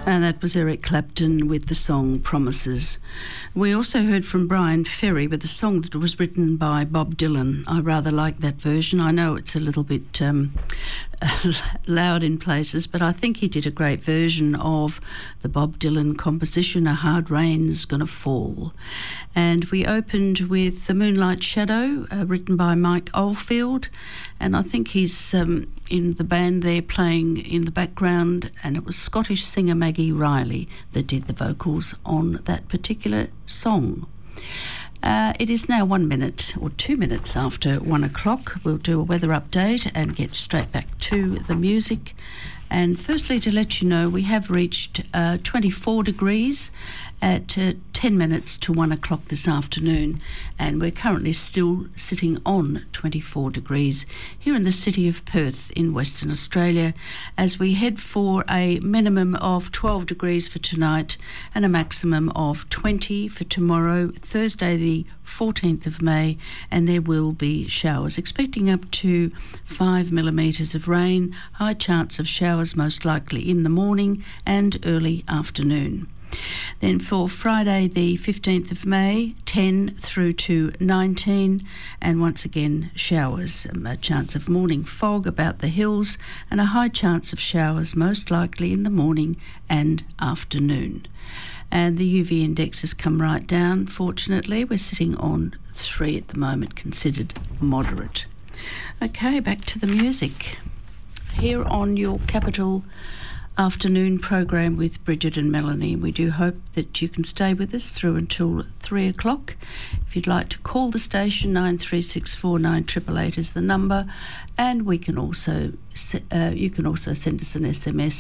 And that was Eric Clapton with the song Promises. We also heard from Brian Ferry with a song that was written by Bob Dylan. I rather like that version. I know it's a little bit loud in places, but I think he did a great version of the Bob Dylan composition, A Hard Rain's Gonna Fall. And we opened with The Moonlight Shadow, written by Mike Oldfield, and I think he's in the band there playing in the background, and it was Scottish singer Maggie Riley that did the vocals on that particular song. It is now 1 minute or 2 minutes after 1 o'clock. We'll do a weather update and get straight back to the music. And firstly, to let you know, we have reached 24 degrees at 10 minutes to 1 o'clock this afternoon, and we're currently still sitting on 24 degrees here in the city of Perth in Western Australia, as we head for a minimum of 12 degrees for tonight and a maximum of 20 for tomorrow, Thursday the 14th of May, and there will be showers, expecting up to 5 millimetres of rain, high chance of showers most likely in the morning and early afternoon. Then for Friday the 15th of May, 10 through to 19, and once again showers, a chance of morning fog about the hills and a high chance of showers most likely in the morning and afternoon. And the UV index has come right down, fortunately. We're sitting on 3 at the moment, considered moderate. Okay, back to the music. Here on your Capital afternoon program with Bridget and Melanie. We do hope that you can stay with us through until 3 o'clock. If you'd like to call the station, 93649888 is the number, and we can also you can also send us an SMS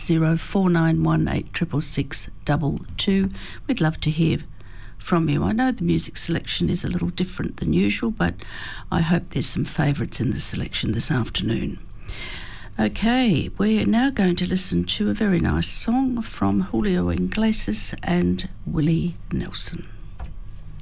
0491866622. We'd love to hear from you. I know the music selection is a little different than usual, but I hope there's some favourites in the selection this afternoon. Okay, we're now going to listen to a very nice song from Julio Iglesias and Willie Nelson.